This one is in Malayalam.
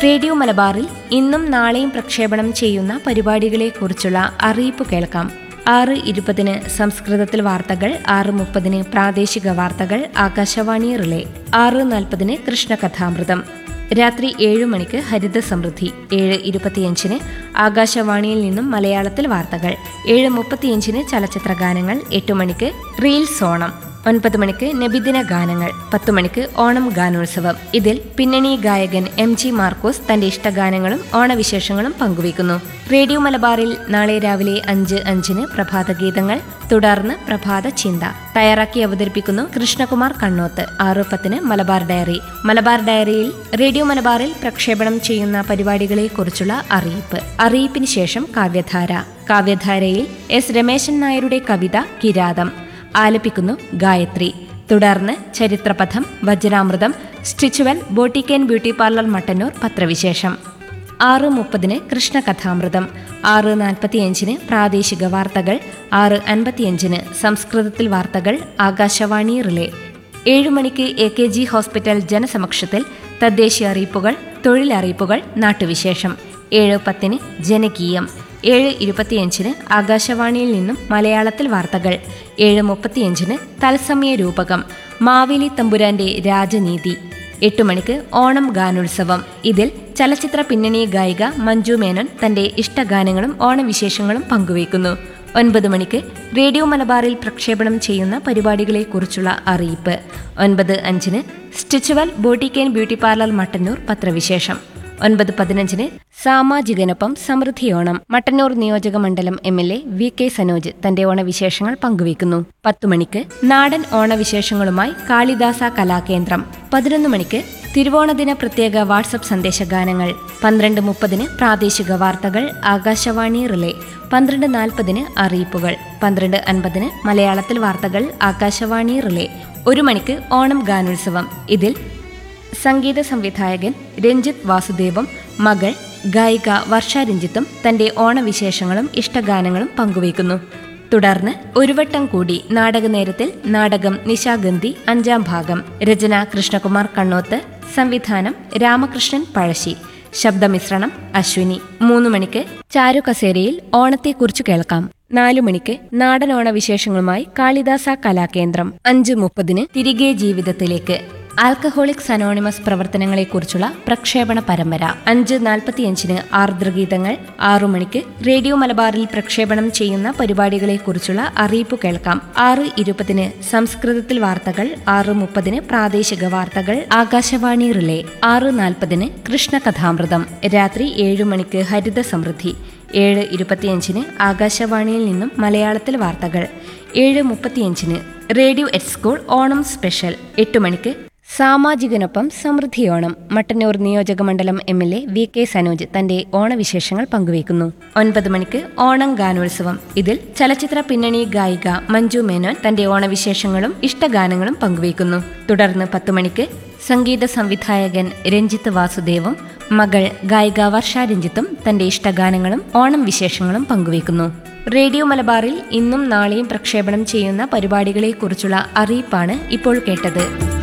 റേഡിയോ മലബാറിൽ ഇന്നും നാളെയും പ്രക്ഷേപണം ചെയ്യുന്ന പരിപാടികളെക്കുറിച്ചുള്ള അറിയിപ്പ് കേൾക്കാം. 6:20 സംസ്കൃതത്തിൽ വാർത്തകൾ, 6:30 പ്രാദേശിക വാർത്തകൾ, ആകാശവാണി റിലേ, 6:40 കൃഷ്ണകഥാമൃതം. രാത്രി 7 മണിക്ക് ഹരിത സമൃദ്ധി, 7:25 ആകാശവാണിയിൽ നിന്നും മലയാളത്തിൽ വാർത്തകൾ, 7:35 ചലച്ചിത്ര ഗാനങ്ങൾ, 8 മണിക്ക് റീൽസ് ഓണം, 9 മണിക്ക് നബിദിന ഗാനങ്ങൾ, 10 മണിക്ക് ഓണം ഗാനോത്സവം. ഇതിൽ പിന്നണി ഗായകൻ MG മാർക്കോസ് തന്റെ ഇഷ്ടഗാനങ്ങളും ഓണവിശേഷങ്ങളും പങ്കുവയ്ക്കുന്നു. റേഡിയോ മലബാറിൽ നാളെ രാവിലെ 5:05 പ്രഭാതഗീതങ്ങൾ, തുടർന്ന് പ്രഭാത ചിന്ത. തയ്യാറാക്കി അവതരിപ്പിക്കുന്നു കൃഷ്ണകുമാർ കണ്ണോത്ത്. 6:10 മലബാർ ഡയറി. മലബാർ ഡയറിയിൽ റേഡിയോ മലബാറിൽ പ്രക്ഷേപണം ചെയ്യുന്ന പരിപാടികളെക്കുറിച്ചുള്ള അറിയിപ്പ്. അറിയിപ്പിന് ശേഷം കാവ്യധാര. കാവ്യധാരയിൽ S രമേശൻ നായരുടെ കവിത കിരാതം ആലപിക്കുന്നു ഗായത്രി. തുടർന്ന് ചരിത്രപഥം, വജ്രാമൃതം, സ്റ്റിച്ചുവൽ boutique and beauty parlour Mattannur പത്രവിശേഷം. 6:30 കൃഷ്ണകഥാമൃതം, 6:45 പ്രാദേശിക വാർത്തകൾ, 6:55 സംസ്കൃതത്തിൽ വാർത്തകൾ, ആകാശവാണി റിലേ. 7 മണിക്ക് AKG ഹോസ്പിറ്റൽ ജനസമക്ഷത്തിൽ തദ്ദേശീയ അറിയിപ്പുകൾ, തൊഴിലറിയിപ്പുകൾ, നാട്ടുവിശേഷം. 7:10 ജനകീയം. 7:25 ആകാശവാണിയിൽ നിന്നും മലയാളത്തിൽ വാർത്തകൾ. 7:35 തത്സമയ രൂപകം മാവേലി തമ്പുരാന്റെ രാജനീതി. 8 മണിക്ക് ഓണം ഗാനോത്സവം. ഇതിൽ ചലച്ചിത്ര പിന്നണി ഗായിക മഞ്ജു മേനോൻ തന്റെ ഇഷ്ടഗാനങ്ങളും ഓണവിശേഷങ്ങളും പങ്കുവയ്ക്കുന്നു. 9 മണിക്ക് റേഡിയോ മലബാറിൽ പ്രക്ഷേപണം ചെയ്യുന്ന പരിപാടികളെക്കുറിച്ചുള്ള അറിയിപ്പ്. 9:05 സ്റ്റിച്ചുവൽ boutique and beauty parlour Mattannur പത്രവിശേഷം. 9:15 സാമാജികനൊപ്പം സമൃദ്ധിയോണം. മട്ടന്നൂർ നിയോജക മണ്ഡലം MLA VK സനോജ് തന്റെ ഓണവിശേഷങ്ങൾ പങ്കുവയ്ക്കുന്നു. 10 മണിക്ക് നാടൻ ഓണവിശേഷങ്ങളുമായി കാളിദാസ കലാകേന്ദ്രം. 11 മണിക്ക് തിരുവോണദിന പ്രത്യേക വാട്സപ്പ് സന്ദേശഗാനങ്ങൾ. 12:30 പ്രാദേശിക വാർത്തകൾ, ആകാശവാണി റിലേ. 12:40 അറിയിപ്പുകൾ. 12:50 മലയാളത്തിൽ വാർത്തകൾ, ആകാശവാണി റിലേ. 1 മണിക്ക് ഓണം ഗാനോത്സവം. ഇതിൽ സംഗീത സംവിധായകൻ രഞ്ജിത്ത് വാസുദേവും മകൾ ഗായിക വർഷ രഞ്ജിത്തും തന്റെ ഓണവിശേഷങ്ങളും ഇഷ്ടഗാനങ്ങളും പങ്കുവയ്ക്കുന്നു. തുടർന്ന് ഒരു വട്ടം കൂടി നാടകനേരത്തിൽ നാടകം നിശാഗന്ധി 5ാം ഭാഗം. രചന കൃഷ്ണകുമാർ കണ്ണോത്ത്, സംവിധാനം രാമകൃഷ്ണൻ പഴശ്ശി, ശബ്ദമിശ്രണം അശ്വിനി. 3 മണിക്ക് ചാരുകസേരയിൽ ഓണത്തെക്കുറിച്ച് കേൾക്കാം. 4 മണിക്ക് നാടൻ ഓണവിശേഷങ്ങളുമായി കാളിദാസ കലാകേന്ദ്രം. 5:30 തിരികെ ജീവിതത്തിലേക്ക് ആൽക്കഹോളിക്സ് അനോണിമസ് പ്രവർത്തനങ്ങളെക്കുറിച്ചുള്ള പ്രക്ഷേപണ പരമ്പര. 5:45 ആർദ്രഗീതങ്ങൾ. 6 മണിക്ക് റേഡിയോ മലബാറിൽ പ്രക്ഷേപണം ചെയ്യുന്ന പരിപാടികളെക്കുറിച്ചുള്ള അറിയിപ്പ് കേൾക്കാം. 6:20 സംസ്കൃതത്തിൽ വാർത്തകൾ, 6:30 പ്രാദേശിക വാർത്തകൾ, ആകാശവാണി റിലേ. 6:40 കൃഷ്ണകഥാമൃതം. രാത്രി 7 മണിക്ക് ഹരിത സമൃദ്ധി. 7:25 ആകാശവാണിയിൽ നിന്നും മലയാളത്തിൽ വാർത്തകൾ. 7:35 radio at school Onam special. 8 മണിക്ക് സാമാജികനൊപ്പം സമൃദ്ധിയോണം. മട്ടന്നൂർ നിയോജക മണ്ഡലം MLA VK സനോജ് തന്റെ ഓണവിശേഷങ്ങൾ പങ്കുവയ്ക്കുന്നു. 9 മണിക്ക് ഓണം ഗാനോത്സവം. ഇതിൽ ചലച്ചിത്ര പിന്നണി ഗായിക മഞ്ജു മേനോൻ തന്റെ ഓണവിശേഷങ്ങളും ഇഷ്ടഗാനങ്ങളും പങ്കുവയ്ക്കുന്നു. തുടർന്ന് 10 മണിക്ക് സംഗീത സംവിധായകൻ രഞ്ജിത്ത് വാസുദേവും മകൾ ഗായിക വർഷ രഞ്ജിത്തും തന്റെ ഇഷ്ടഗാനങ്ങളും ഓണം വിശേഷങ്ങളും പങ്കുവയ്ക്കുന്നു. റേഡിയോ മലബാറിൽ ഇന്നും നാളെയും പ്രക്ഷേപണം ചെയ്യുന്ന പരിപാടികളെക്കുറിച്ചുള്ള അറിയിപ്പാണ് ഇപ്പോൾ കേട്ടത്.